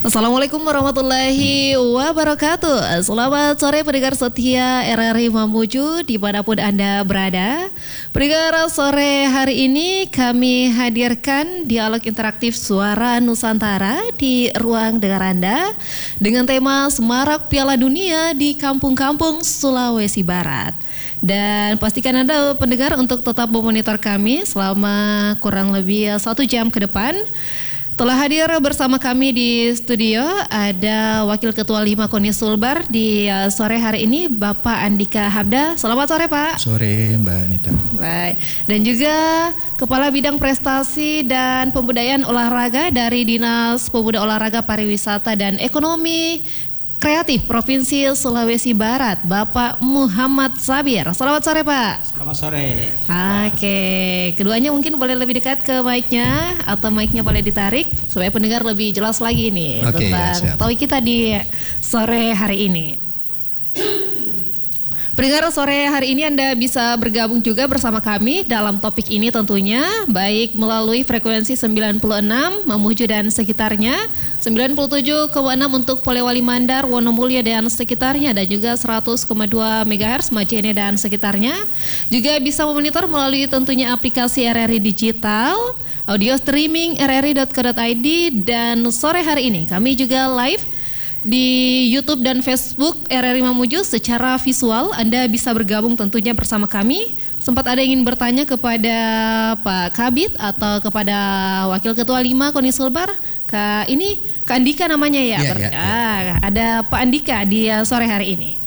Assalamualaikum warahmatullahi wabarakatuh. Selamat sore pendengar setia RRI Mamuju dimanapun Anda berada. Pendengar, sore hari ini kami hadirkan dialog interaktif Suara Nusantara di ruang dengar Anda dengan tema Semarak Piala Dunia di Kampung-Kampung Sulawesi Barat. Dan pastikan Anda pendengar untuk tetap memonitor kami selama kurang lebih 1 jam ke depan. Telah hadir bersama kami di studio ada Wakil Ketua 5 KONI Sulbar di sore hari ini, Bapak Andika Habda. Selamat sore, Pak. Sore, Mbak Anita. Baik. Dan juga Kepala Bidang Prestasi dan Pembudayaan Olahraga dari Dinas Pemuda Olahraga Pariwisata dan Ekonomi Kreatif Provinsi Sulawesi Barat, Bapak Muhammad Sabir. Selamat sore, Pak. Selamat sore. Oke, keduanya mungkin boleh lebih dekat ke mic-nya atau mic-nya boleh ditarik supaya pendengar lebih jelas lagi nih tentang topik kita di sore hari ini. Pendengar, sore hari ini Anda bisa bergabung juga bersama kami dalam topik ini tentunya, baik melalui frekuensi 96 Mamuju dan sekitarnya, 97,6 untuk Polewali Mandar, Wonomulyo dan sekitarnya, dan juga 100,2 MHz Majene dan sekitarnya. Juga bisa memonitor melalui tentunya aplikasi RRI Digital, audio streaming rri.co.id, dan sore hari ini kami juga live di YouTube dan Facebook RRI Mamuju secara visual. Anda bisa bergabung tentunya bersama kami. Sempat ada yang ingin bertanya kepada Pak Kabid atau kepada Wakil Ketua 5 KONI Sulbar. Kak Andika namanya ya? Ada Pak Andika di sore hari ini.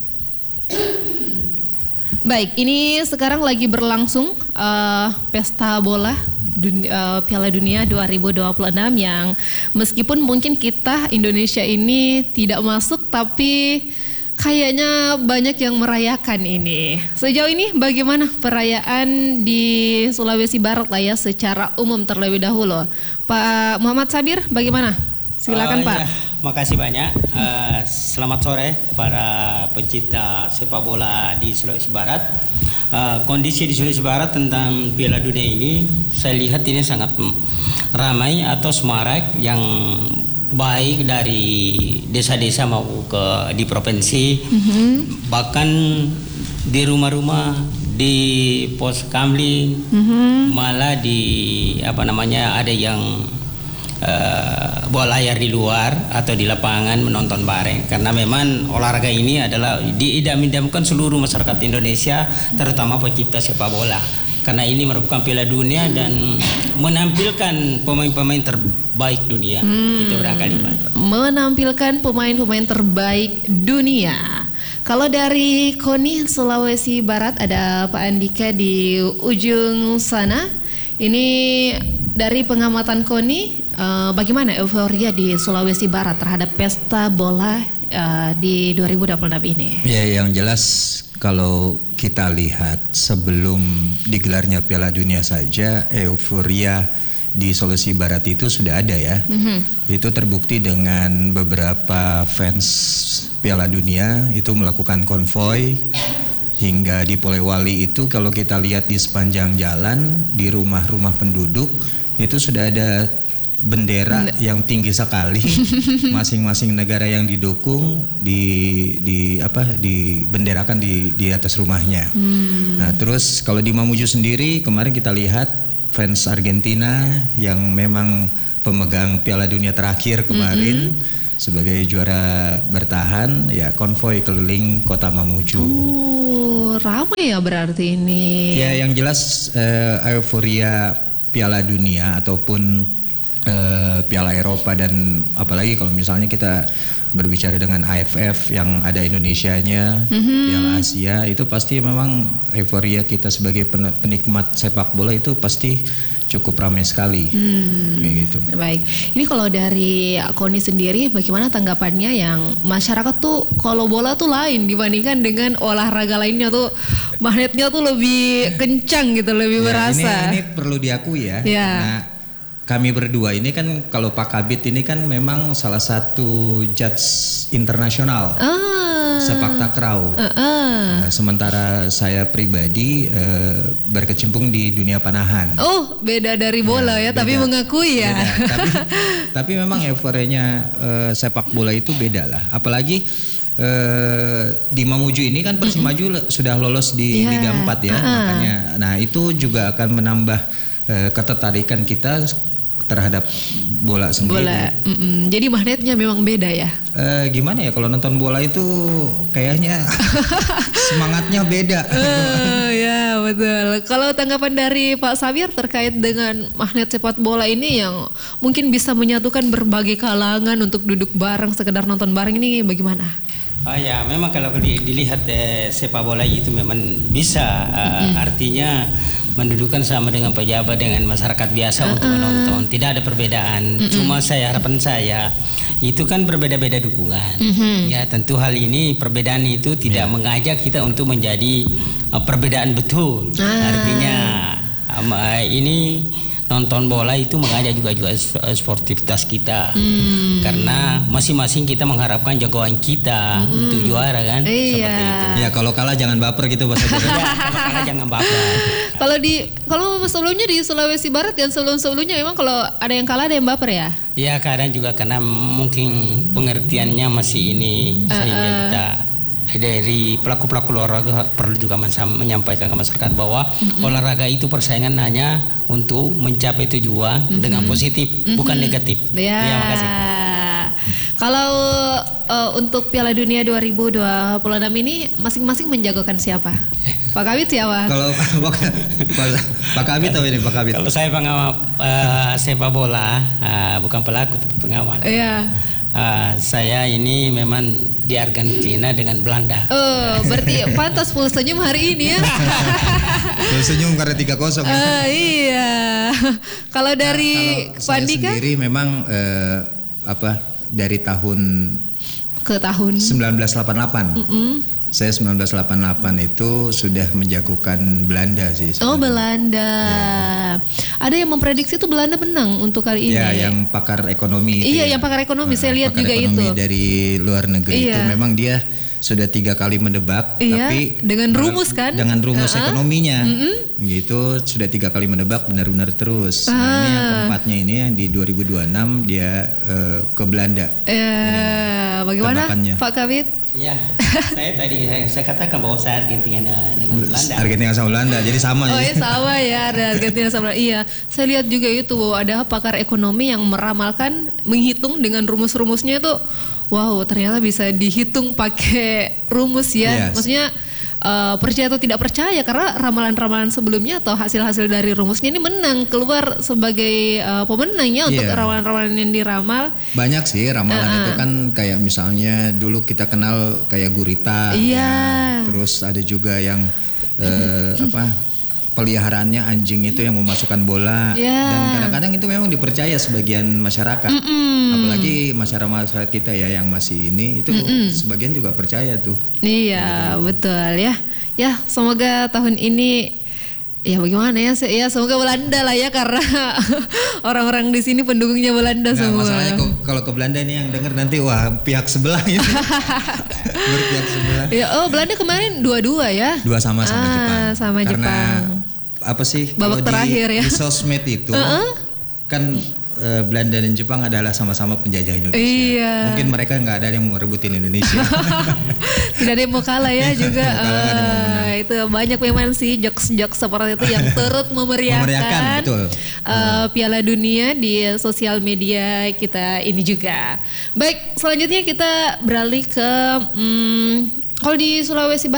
Baik, ini sekarang lagi berlangsung pesta bola Piala Dunia 2026 yang meskipun mungkin kita Indonesia ini tidak masuk, tapi kayaknya banyak yang merayakan ini. Sejauh ini bagaimana perayaan di Sulawesi Barat lah ya secara umum terlebih dahulu. Pak Muhammad Sabir, bagaimana? Silakan Pak. Ya, makasih banyak. Selamat sore para pencinta sepak bola di Sulawesi Barat. Kondisi di Sulawesi Barat tentang Piala Dunia ini saya lihat ini sangat ramai atau semarak, yang baik dari desa-desa mau ke di provinsi, bahkan di rumah-rumah, di pos kamling, malah di ada yang bola layar di luar atau di lapangan menonton bareng, karena memang olahraga ini adalah diidam-idamkan seluruh masyarakat Indonesia, terutama pecinta sepak bola, karena ini merupakan Piala Dunia dan menampilkan pemain-pemain terbaik dunia. Itu barangkali Pak. Menampilkan pemain-pemain terbaik dunia. Kalau dari KONI Sulawesi Barat ada Pak Andika di ujung sana. Ini dari pengamatan KONI, bagaimana euforia di Sulawesi Barat terhadap pesta bola di 2026 ini? Ya, yang jelas kalau kita lihat sebelum digelarnya Piala Dunia saja euforia di Sulawesi Barat itu sudah ada ya. Itu terbukti dengan beberapa fans Piala Dunia itu melakukan konvoy hingga di Polewali. Itu kalau kita lihat di sepanjang jalan, di rumah-rumah penduduk itu sudah ada bendera yang tinggi sekali. Masing-masing negara yang didukung dibenderakan di atas rumahnya. Nah, terus kalau di Mamuju sendiri kemarin kita lihat fans Argentina yang memang pemegang Piala Dunia terakhir kemarin sebagai juara bertahan, ya konvoy keliling kota Mamuju. Ramai ya berarti ini. Ya, yang jelas euforia Piala Dunia ataupun Piala Eropa, dan apalagi kalau misalnya kita berbicara dengan AFF yang ada Indonesianya, Piala Asia, itu pasti memang euforia kita sebagai penikmat sepak bola itu pasti cukup ramai sekali. Kayak gitu. Baik, ini kalau dari KONI sendiri bagaimana tanggapannya yang masyarakat tuh kalau bola tuh lain dibandingkan dengan olahraga lainnya tuh magnetnya tuh lebih kencang gitu, lebih berasa. Ini perlu diakui ya. Karena kami berdua ini kan, kalau Pak Kabid ini kan memang salah satu judge internasional sepak takraw. Nah, sementara saya pribadi berkecimpung di dunia panahan. Oh, beda dari bola ya, beda. tapi mengakui ya. Beda. Tapi memang euforianya sepak bola itu beda lah. Apalagi di Mamuju ini kan Persimaju sudah lolos di Liga 4 ya. Makanya nah itu juga akan menambah ketertarikan kita terhadap bola sendiri. Jadi magnetnya memang beda ya. Gimana ya kalau nonton bola itu kayaknya semangatnya beda. Ya betul. Kalau tanggapan dari Pak Sabir terkait dengan magnet sepak bola ini yang mungkin bisa menyatukan berbagai kalangan untuk duduk bareng sekedar nonton bareng ini bagaimana? Oh ya, memang kalau dilihat sepak bola itu memang bisa artinya mendudukan sama dengan pejabat dengan masyarakat biasa untuk menonton, tidak ada perbedaan. Cuma harapan saya itu kan berbeda-beda dukungan. Ya tentu hal ini perbedaan itu tidak mengajak kita untuk menjadi perbedaan betul. Artinya ini nonton bola itu mengajak juga sportivitas kita. Karena masing-masing kita mengharapkan jagoan kita untuk juara kan. Seperti itu. Ya kalau kalah jangan baper gitu Mas. Kalau kalah jangan baper. Kalau sebelumnya di Sulawesi Barat dan sebelum-sebelumnya memang kalau ada yang kalah ada yang baper ya? Ya kadang juga karena mungkin pengertiannya masih ini sehingga kita dari pelaku-pelaku olahraga perlu juga menyampaikan ke masyarakat bahwa olahraga itu persaingan hanya untuk mencapai tujuan dengan positif, bukan negatif. Ya, makasih. Kalau untuk Piala Dunia 2026 ini masing-masing menjagokan siapa? Pak Kabit siapa? Kalau Pak Kabit tahu ini Pak Kabit. Kalau saya pengamat sepak bola, bukan pelaku tapi pengamat. Iya. Saya ini memang di Argentina dengan Belanda. Berarti pantas full senyum hari ini ya. Full senyum karena 3-0. Iya. Kalau dari saya Pandika sendiri memang dari tahun ke tahun 1988. Saya 1988 itu sudah menjagokan Belanda sih. Oh Belanda. Ada yang memprediksi itu Belanda menang untuk kali ini. Ya, yang pakar ekonomi. Iya, yang pakar ekonomi. Saya lihat juga itu. Pakar ekonomi dari luar negeri itu memang dia sudah 3 kali mendebak, tapi dengan rumus kan? Dengan rumus ekonominya, gitu sudah 3 kali mendebak benar-benar terus. Nah, ini yang keempatnya ini yang di 2026 dia ke Belanda. Bagaimana tebakannya. Pak Kabit? Ya, saya katakan bahwa saya Argentina dengan Belanda. Argentina sama Belanda, jadi sama. Oh ya sama ya, ada Argentina sama Belanda. Iya, saya lihat juga itu bahwa ada pakar ekonomi yang meramalkan, menghitung dengan rumus-rumusnya itu, wow ternyata bisa dihitung pakai rumus ya. Maksudnya percaya atau tidak percaya karena ramalan-ramalan sebelumnya atau hasil-hasil dari rumusnya ini menang keluar sebagai pemenangnya untuk ramalan-ramalan yang diramal. Banyak sih ramalan itu kan kayak misalnya dulu kita kenal kayak gurita. Terus ada juga yang peliharaannya anjing itu yang memasukkan bola dan kadang-kadang itu memang dipercaya sebagian masyarakat. Apalagi masyarakat kita ya yang masih ini itu sebagian juga percaya tuh. Iya betul ya. Ya semoga tahun ini ya bagaimana ya, semoga Belanda lah ya karena orang-orang di sini pendukungnya Belanda semua. Masalahnya kalau ke Belanda ini yang dengar nanti wah pihak sebelah ini. Berpihak sebelah. Ya, Belanda kemarin 2-2 ya. 2 sama Jepang. Sama karena Jepang. Apa sih babak terakhir ya. Di sosmed itu kan Belanda dan Jepang adalah sama-sama penjajah Indonesia. Mungkin mereka nggak ada yang mau ngerebutin Indonesia. Tidak ada yang mau kalah ya juga. Itu banyak memang sih jokes-jokes seperti itu yang turut memeriahkan Piala Dunia di sosial media kita ini juga. Baik, selanjutnya kita beralih ke kalau di Sulawesi Barat